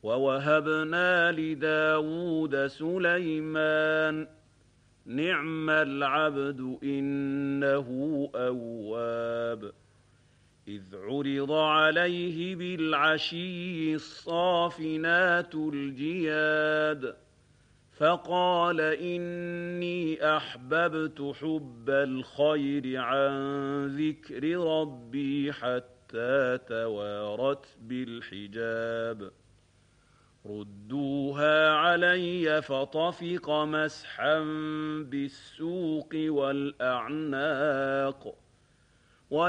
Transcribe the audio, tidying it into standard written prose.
وَوَهَبْنَا لِدَاوُودَ سُلَيْمَانَ ۚ نِعْمَ الْعَبْدُ إِنَّهُ أَوَّابٌ إِذْ عُرِضَ عَلَيْهِ بِالْعَشِيِّ الصَّافِنَاتُ الْجِيَادُ فَقَالَ إِنِّي أَحْبَبْتُ حُبَّ الْخَيْرِ عَن ذِكْرِ رَبِّي حَتَّىٰ تَوَارَتْ بِالْحِجَابِ رُدُّوهَا عَلَيَّ فَطَفِقَ مَسْحًا بِالسُّوقِ وَالْأَعْنَاقِ